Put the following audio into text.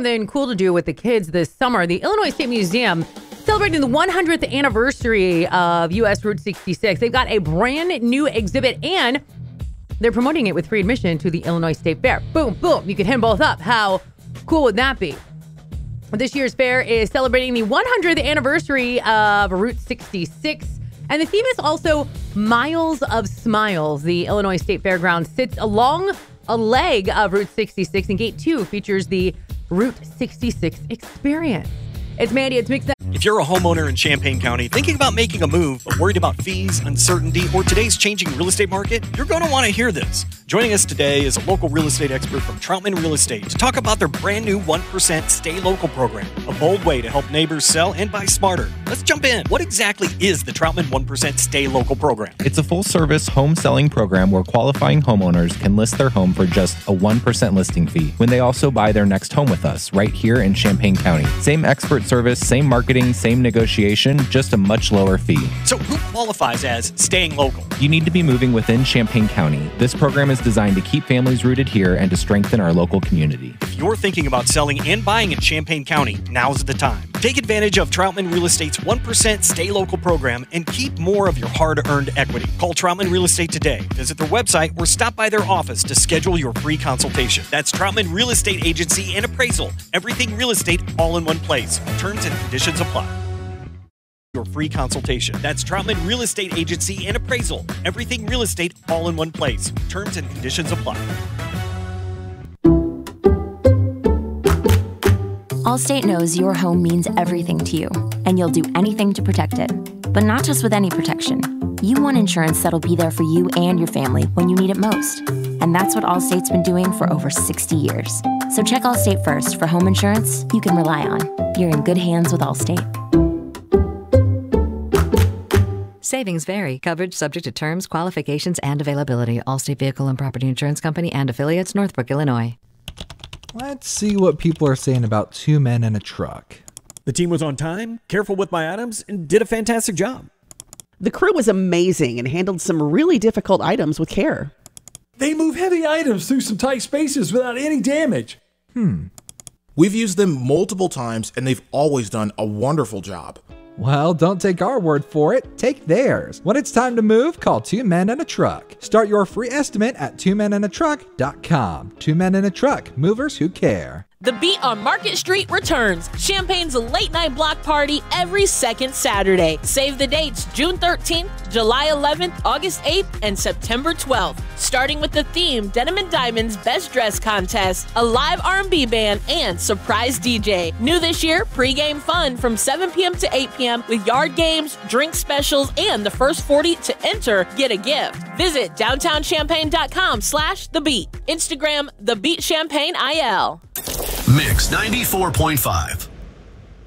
something cool to do with the kids this summer. The Illinois State Museum celebrating the 100th anniversary of U.S. Route 66. They've got a brand new exhibit, and they're promoting it with free admission to the Illinois State Fair. Boom, boom. You can hit them both up. How cool would that be? This year's fair is celebrating the 100th anniversary of Route 66. And the theme is also Miles of Smiles. The Illinois State Fairgrounds sits along a leg of Route 66, and Gate 2 features the Route 66 experience. It's Mandy. It's Mixed. If you're a homeowner in Champaign County thinking about making a move, but worried about fees, uncertainty, or today's changing real estate market, you're going to want to hear this. Joining us today is a local real estate expert from Troutman Real Estate to talk about their brand new 1% Stay Local program, a bold way to help neighbors sell and buy smarter. Let's jump in. What exactly is the Troutman 1% Stay Local program? It's a full-service home selling program where qualifying homeowners can list their home for just a 1% listing fee when they also buy their next home with us right here in Champaign County. Same expert service, same marketing, same negotiation, just a much lower fee. So who qualifies as staying local? You need to be moving within Champaign County. This program is designed to keep families rooted here and to strengthen our local community. If you're thinking about selling and buying in Champaign County, now's the time. Take advantage of Troutman Real Estate's 1% Stay Local program and keep more of your hard-earned equity. Call Troutman Real Estate today. Visit their website or stop by their office to schedule your free consultation. That's Troutman Real Estate Agency and Appraisal. Everything real estate all in one place. Terms and conditions apply. Your free consultation. That's Troutman Real Estate Agency and Appraisal. Everything real estate all in one place. Terms and conditions apply. Allstate knows your home means everything to you, and you'll do anything to protect it. But not just with any protection. You want insurance that'll be there for you and your family when you need it most. And that's what Allstate's been doing for over 60 years. So check Allstate first for home insurance you can rely on. You're in good hands with Allstate. Savings vary. Coverage subject to terms, qualifications, and availability. Allstate Vehicle and Property Insurance Company and affiliates, Northbrook, Illinois. Let's see what people are saying about Two Men and a Truck. The team was on time, careful with my items, and did a fantastic job. The crew was amazing and handled some really difficult items with care. They move heavy items through some tight spaces without any damage. We've used them multiple times, and they've always done a wonderful job. Well, don't take our word for it. Take theirs. When it's time to move, call Two Men and a Truck. Start your free estimate at twomenandatruck.com. Two Men and a Truck. Movers who care. The Beat on Market Street returns. Champagne's late-night block party every second Saturday. Save the dates June 13th, July 11th, August 8th, and September 12th. Starting with the theme Denim & Diamonds Best Dress Contest, a live R&B band, and surprise DJ. New this year, pregame fun from 7 p.m. to 8 p.m. with yard games, drink specials, and the first 40 to enter get a gift. Visit downtownchampaign.com/thebeat. Instagram, The Beat Champagne IL. Mix 94.5.